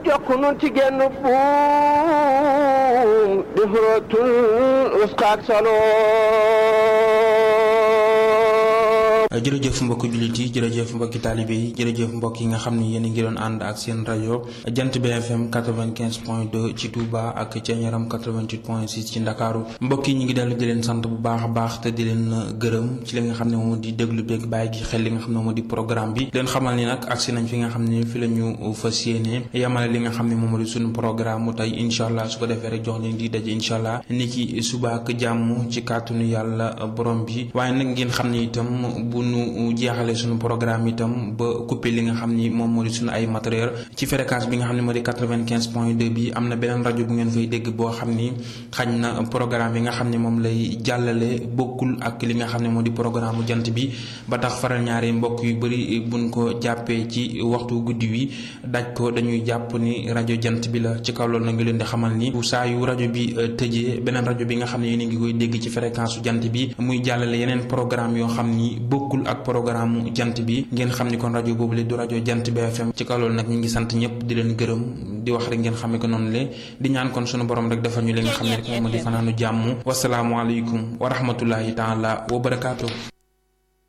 jokk nun ci genn buum di xurootul usqaak saloo. jërëjëf mbokki jullit yi, jërëjëf mbokki taalibe yi, jërëjëf mbokk yi nga xam ni yéen a ngi doon ànd ak seen rajo Jant bi FM 95.2 ci Touba ak Thiéniaram 88.6 ci Ndakaaru. mbokk yi ñu ngi dellu di leen sant bu baax a baax te di leen gërëm ci li nga xam ne moom di déglu beeg bàyyi gi xel li nga xam ne moom di programme bi. leen xamal ni nag agsi nañ fi nga xam ne fi la ñu fas yéene yamale li nga xam ne moom di suñu programme mu tey incha allah. su ko defee rek jox leen di daje incha allah ni ki suba ak jàmm ci kàttanu yàlla borom bi. waaye nag ngeen xam ne itam bu nu jeexale suñu programme itam ba coupé li nga xam ni moom moo di suñu ay matériel ci fréquence bi nga xam ne moo di 95.2 bi am na beneen rajo bu ngeen fay dégg boo xam ni xañ na programme bi nga xam ne moom lay jàllale bokkul ak li nga xam ne moo di programme jant bi ba tax faral ñaari mbokk yu bëri buñ ko jàppee ci waxtu guddi wi daj ko dañuy jàpp ni rajo jant bi la. ci kaw loolu na ngi leen di xamal ni saa yu rajo bi tëjee beneen rajo bi nga xam ne yéen a ngi koy dégg ci fréquence jant bi muy jàllale yeneen programme yoo xam ni bokkul ak programme jant bi ngeen xam ni kon rajo boobu le du rajo Jant bi FM. ci kaw loolu nag ñu ngi sant ñëpp di leen gërëm di wax rek ngeen xamee ko noonu le di ñaan kon sunu borom rek defal ñu li nga xam ne rek moom di fanaanu jàmm. wasalaamualeykum wa rahmatullahi taala wa barakaatu.